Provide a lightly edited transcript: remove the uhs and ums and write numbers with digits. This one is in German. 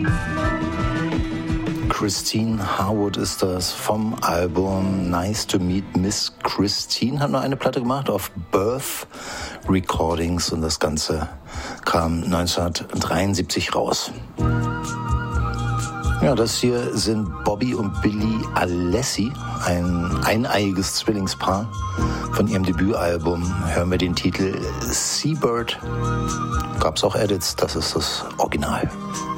Christine Harwood ist das vom Album Nice to Meet Miss Christine. Hat nur eine Platte gemacht auf Birth Recordings und das Ganze kam 1973 raus. Ja, das hier sind Bobby und Billy Alessi, ein eineiiges Zwillingspaar. Von ihrem Debütalbum hören wir den Titel Seabird. Gab's auch Edits, das ist das Original.